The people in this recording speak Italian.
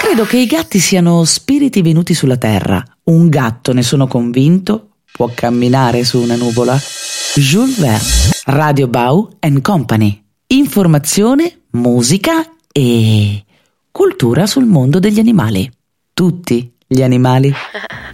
Credo che i gatti siano spiriti venuti sulla terra. Un gatto, ne sono convinto, può camminare su una nuvola. Jules Verne, Radio Bau and Company. Informazione, musica e cultura sul mondo degli animali. Tutti gli animali.